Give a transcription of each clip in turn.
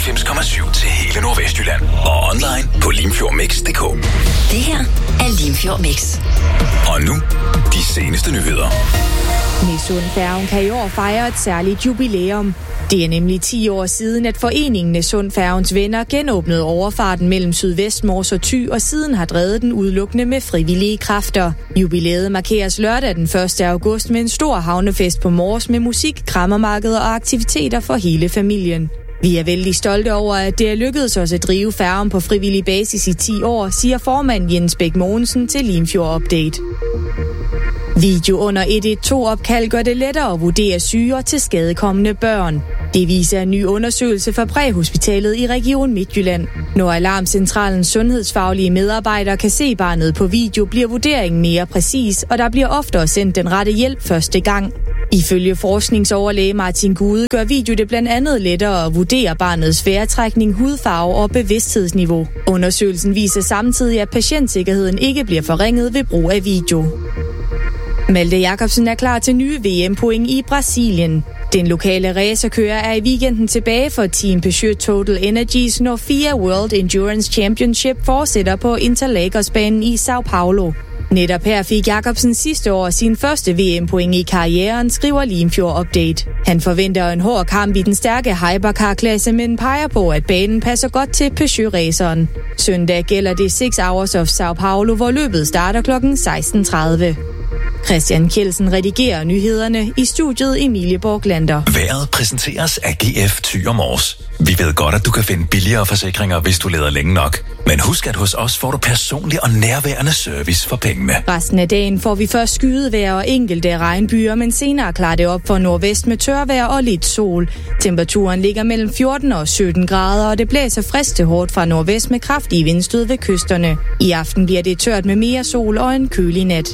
94,7 til hele Nordvestjylland. Og online på limfjordmix.dk. Det her er Limfjord Mix. Og nu, de seneste nyheder. Nissundfærgen kan i år fejre et særligt jubilæum. Det er nemlig 10 år siden, at foreningen Nissundfærgens Venner genåbnede overfarten mellem Sydvestmors og Thy, og siden har drevet den udelukkende med frivillige kræfter. Jubilæet markeres lørdag den 1. august med en stor havnefest på Mors med musik, krammermarked og aktiviteter for hele familien. Vi er vældig stolte over, at det er lykkedes os at drive færgen på frivillig basis i 10 år, siger formand Jens Bæk Mogensen til Limfjord Update. Video under 112-opkald gør det lettere at vurdere syge til skadekommende børn. Det viser en ny undersøgelse fra Præhospitalet i Region Midtjylland. Når Alarmcentralens sundhedsfaglige medarbejdere kan se barnet på video, bliver vurderingen mere præcis, og der bliver oftere sendt den rette hjælp første gang. Ifølge forskningsoverlæge Martin Gude gør video det blandt andet lettere at vurdere barnets vejrtrækning, hudfarve og bevidsthedsniveau. Undersøgelsen viser samtidig, at patientsikkerheden ikke bliver forringet ved brug af video. Malte Jacobsen er klar til nye VM-point i Brasilien. Den lokale racerkører er i weekenden tilbage for Team Peugeot Total Energies, når FIA World Endurance Championship fortsætter på Interlagos-banen i São Paulo. Netop her fik Jacobsen sidste år sin første VM-point i karrieren, skriver Limfjord Update. Han forventer en hård kamp i den stærke hypercar-klasse, men peger på, at banen passer godt til Peugeot-raceren. Søndag gælder det 6 Hours of São Paulo, hvor løbet starter kl. 16:30. Christian Kjeldsen redigerer nyhederne, i studiet Emilie Borglander. Vejret præsenteres af GF Thy og Mors. Vi ved godt, at du kan finde billigere forsikringer, hvis du leder længe nok. Men husk, at hos os får du personlig og nærværende service for pengene. Resten af dagen får vi først skydevejr og enkelte regnbyer, men senere klarer det op for nordvest med tørvejr og lidt sol. Temperaturen ligger mellem 14 og 17 grader, og det blæser frisk til hårdt fra nordvest med kraftige vindstød ved kysterne. I aften bliver det tørt med mere sol og en kølig nat.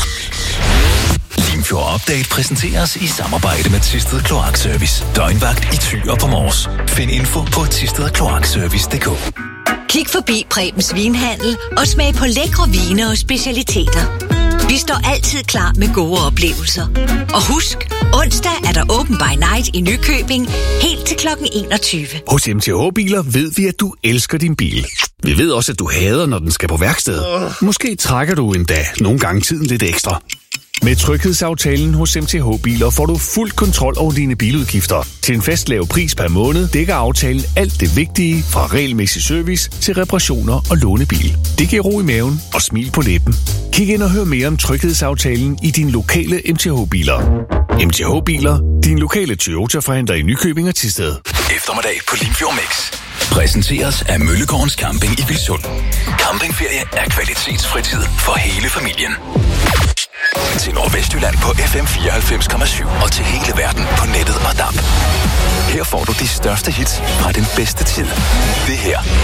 Limfjord Update præsenteres i samarbejde med Thisted Kloakservice. Døgnvagt i Thy og på Mors. Find info på thistedkloakservice.dk. Kig forbi Prebens Vinhandel og smag på lækre vine og specialiteter. Vi står altid klar med gode oplevelser. Og husk, onsdag er der Open by Night i Nykøbing helt til kl. 21. Hos MTH Biler ved vi, at du elsker din bil. Vi ved også, at du hader, når den skal på værksted. Måske trækker du endda nogle gange tiden lidt ekstra. Med tryghedsaftalen hos MTH Biler får du fuld kontrol over dine biludgifter. Til en fast lav pris per måned dækker aftalen alt det vigtige fra regelmæssig service til reparationer og lånebil. Det giver ro i maven og smil på læben. Kig ind og hør mere om tryghedsaftalen i din lokale MTH Biler. MTH Biler, din lokale Toyota-forhandler i Nykøbing og Thisted. Eftermiddag på Limfjord Mix. Præsenteres af Møllegårdens Camping i Vilsund. Campingferie er kvalitetsfritid for hele familien. Til Nordvestjylland på FM 94,7 og til hele verden på nettet og DAB. Her får du de største hits fra den bedste tid. Det her